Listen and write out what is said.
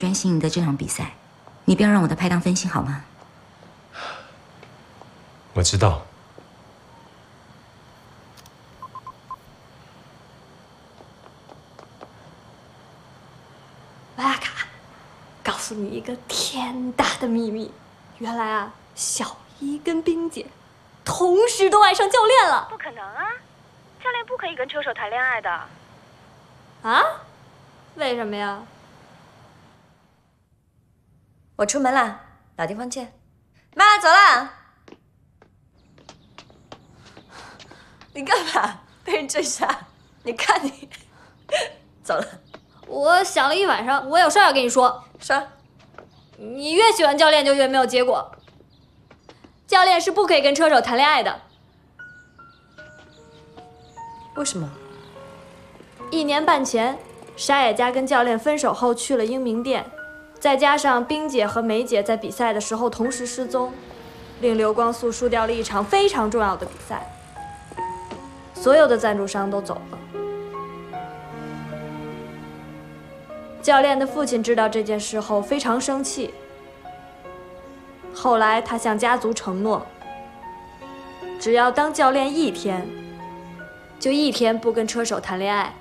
专心赢得这场比赛，你不要让我的拍档分心好吗？ 我知道。 莱亚卡，告诉你一个天大的秘密，原来啊，小一跟冰姐同时都爱上教练了。 不可能啊，教练不可以跟车手谈恋爱的。 啊？为什么呀？ 我出门了，老地方见。妈，走了。你干嘛？被人追杀？你看你，走了。 我想了一晚上，我有事要跟你说。 说。 你越喜欢教练就越没有结果。教练是不可以跟车手谈恋爱的。 为什么 ？1年半前，沙野家跟教练分手后去了英明店，再加上冰姐和梅姐在比赛的时候同时失踪，令流光速输掉了一场非常重要的比赛。所有的赞助商都走了。教练的父亲知道这件事后非常生气，后来他向家族承诺，只要当教练1天，就1天不跟车手谈恋爱。